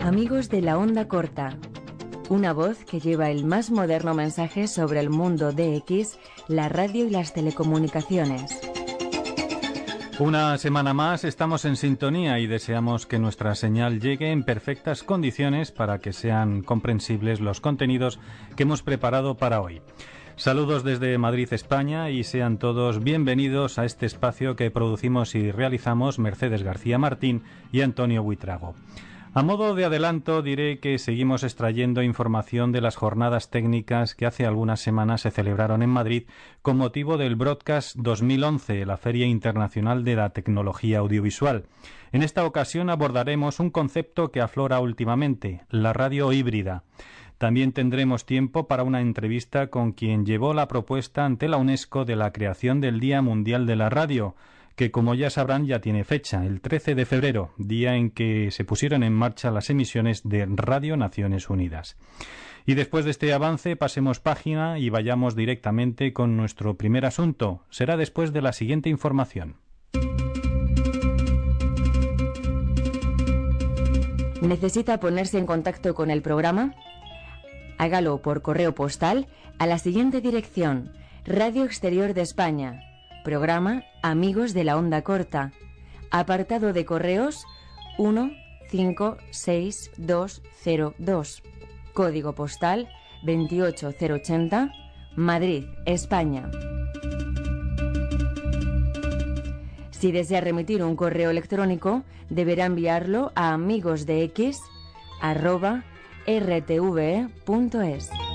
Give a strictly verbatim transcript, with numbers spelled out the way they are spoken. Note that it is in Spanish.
Amigos de la onda corta, una voz que lleva el más moderno mensaje sobre el mundo de X, la radio y las telecomunicaciones. Una semana más estamos en sintonía y deseamos que nuestra señal llegue en perfectas condiciones para que sean comprensibles los contenidos que hemos preparado para hoy. Saludos desde Madrid, España, y sean todos bienvenidos a este espacio que producimos y realizamos Mercedes García Martín y Antonio Buitrago. A modo de adelanto diré que seguimos extrayendo información de las jornadas técnicas que hace algunas semanas se celebraron en Madrid con motivo del Broadcast dos mil once, la Feria Internacional de la Tecnología Audiovisual. En esta ocasión abordaremos un concepto que aflora últimamente, la radio híbrida. También tendremos tiempo para una entrevista con quien llevó la propuesta ante la UNESCO de la creación del Día Mundial de la Radio, que como ya sabrán ya tiene fecha, el trece de febrero, día en que se pusieron en marcha las emisiones de Radio Naciones Unidas. Y después de este avance pasemos página y vayamos directamente con nuestro primer asunto. Será después de la siguiente información. ¿Necesita ponerse en contacto con el programa? Hágalo por correo postal a la siguiente dirección: Radio Exterior de España, programa Amigos de la Onda Corta, apartado de correos uno cinco seis dos cero dos, código postal veintiocho mil ochenta, Madrid, España. Si desea remitir un correo electrónico, deberá enviarlo a amigosdex arroba r t v e punto es.